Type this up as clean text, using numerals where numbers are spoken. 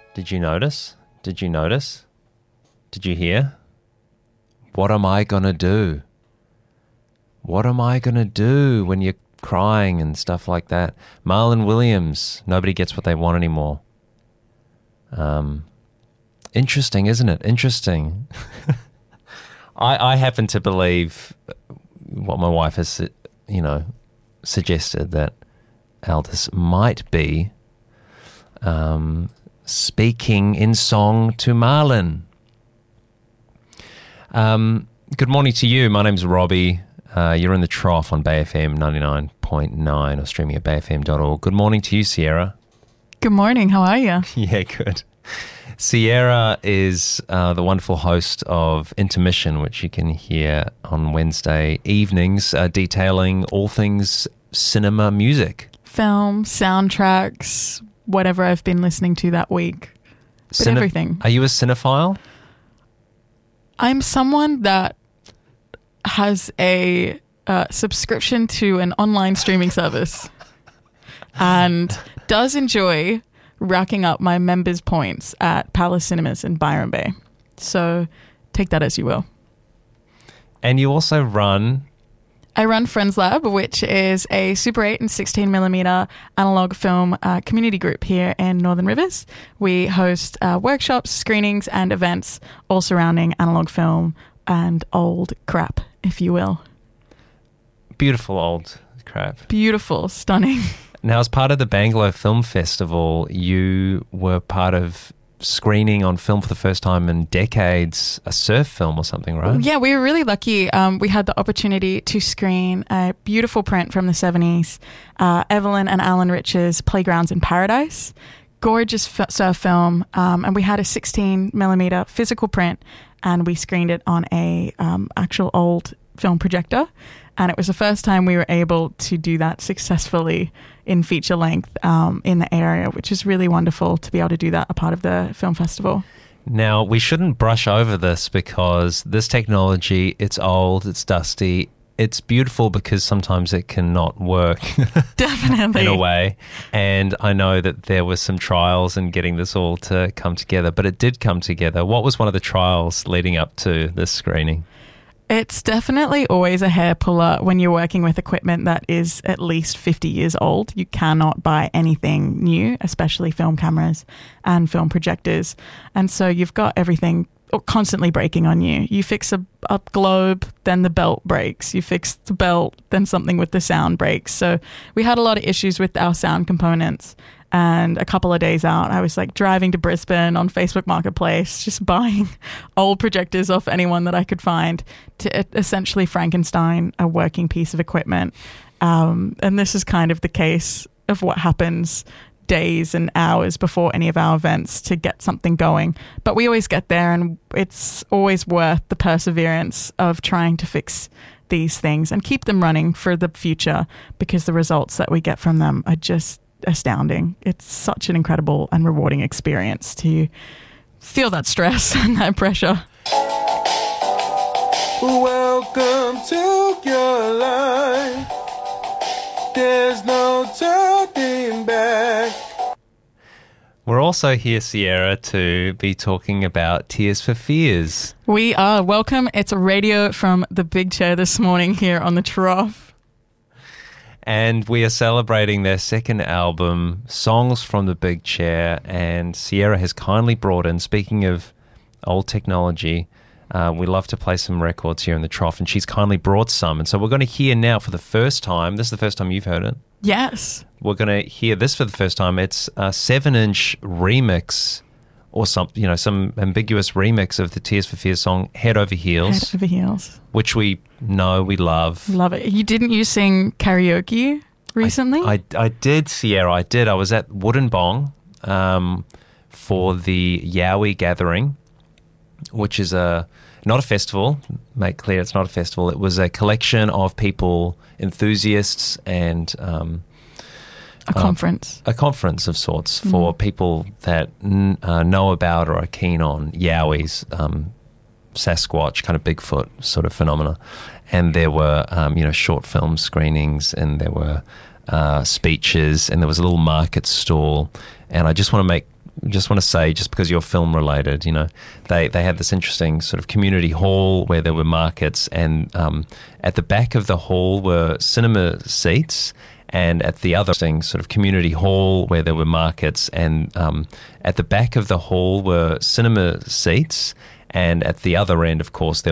Did you notice? Did you notice? Did you hear? What am I gonna do? What am I gonna do when you're crying and stuff like that? Marlon Williams, nobody gets what they want anymore. Interesting, isn't it? Interesting. I happen to believe what my wife has, suggested, that Aldous might be speaking in song to Marlon. Good morning to you. My name's Robbie. You're in the Trough on Bay FM 99.9 or streaming at bayfm.org. Good morning to you, Sierra. Good morning. How are you? Yeah, good. Sierra is the wonderful host of Intermission, which you can hear on Wednesday evenings, detailing all things cinema music. Film, soundtracks, whatever I've been listening to that week. But everything. Are you a cinephile? I'm someone that has a subscription to an online streaming service and does enjoy racking up my members' points at Palace Cinemas in Byron Bay. So take that as you will. And you also run... I run Friends Lab, which is a Super 8 and 16mm analog film community group here in Northern Rivers. We host workshops, screenings, and events all surrounding analog film and old crap, if you will. Beautiful old crap. Beautiful, stunning. Now, as part of the Bangalow Film Festival, you were part of screening on film for the first time in decades, a surf film or something, right? Yeah, we were really lucky. We had the opportunity to screen a beautiful print from the 70s, Evelyn and Alan Rich's Playgrounds in Paradise. Gorgeous surf film. And we had a 16mm physical print, and we screened it on a actual old film projector. And it was the first time we were able to do that successfully in feature length in the area, which is really wonderful to be able to do that a part of the film festival. Now, we shouldn't brush over this because this technology, it's old, it's dusty, it's beautiful because sometimes it cannot work. Definitely. In a way. And I know that there were some trials in getting this all to come together, but it did come together. What was one of the trials leading up to this screening? It's definitely always a hair puller when you're working with equipment that is at least 50 years old. You cannot buy anything new, especially film cameras and film projectors. And so you've got everything constantly breaking on you. You fix a globe, then the belt breaks. You fix the belt, then something with the sound breaks. So we had a lot of issues with our sound components. And a couple of days out, I was like driving to Brisbane on Facebook Marketplace, just buying old projectors off anyone that I could find to essentially Frankenstein a working piece of equipment. And this is kind of the case of what happens days and hours before any of our events to get something going. But we always get there, and it's always worth the perseverance of trying to fix these things and keep them running for the future, because the results that we get from them are just astounding. It's such an incredible and rewarding experience to feel that stress and that pressure. Welcome to your life. There's no turning back. We're also here, Sierra, to be talking about Tears for Fears. We are. Welcome. It's a radio from the big chair this morning here on the Trough. And we are celebrating their second album, Songs from the Big Chair, and Sierra has kindly brought in, speaking of old technology, we love to play some records here in the Trough, and she's kindly brought some. And so we're going to hear now for the first time, this is the first time you've heard it. Yes. We're going to hear this for the first time. It's a 7-inch remix, or some ambiguous remix of the Tears for Fears song Head Over Heels. Head Over Heels. Which we know, we love. Love it. You sing karaoke recently? I did, Sierra. I did. I was at Wooden Bong for the Yowie Gathering, which is not a festival. Make clear, it's not a festival. It was a collection of people, enthusiasts, and a conference. A conference of sorts for people that know about or are keen on Yowies, Sasquatch, kind of Bigfoot sort of phenomena. And there were, short film screenings, and there were speeches, and there was a little market stall. And I just want to make just want to say, just because you're film related, they had this interesting sort of community hall where there were markets, and at the back of the hall were cinema seats, and at the other sort of community hall where there were markets, and at the back of the hall were cinema seats, and at the other end, of course, there